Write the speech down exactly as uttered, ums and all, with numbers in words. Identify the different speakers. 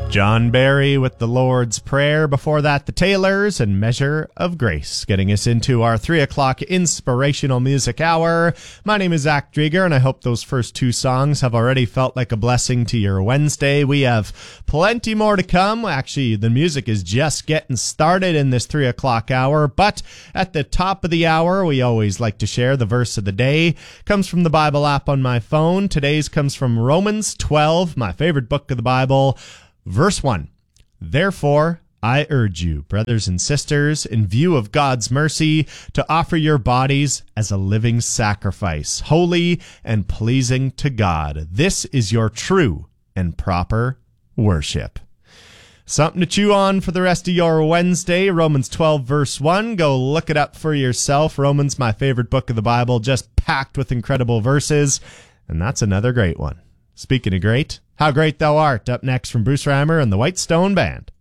Speaker 1: John Barry with the Lord's Prayer. Before that, the Taylors and Measure of Grace, getting us into our three o'clock inspirational music hour. My name is Zach Drieger, and I hope those first two songs have already felt like a blessing to your Wednesday. We have plenty more to come. Actually, the music is just getting started in this three o'clock hour, but at the top of the hour, we always like to share the verse of the day. Comes from the Bible app on my phone. Today's comes from Romans twelve, my favorite book of the Bible. Verse one, therefore, I urge you, brothers and sisters, in view of God's mercy, to offer your bodies as a living sacrifice, holy and pleasing to God. This is your true and proper worship. Something to chew on for the rest of your Wednesday. Romans twelve, verse one. Go look it up for yourself. Romans, my favorite book of the Bible, just packed with incredible verses. And that's another great one. Speaking of great, How Great Thou Art, up next from Bruce Rammer and the White Stone Band.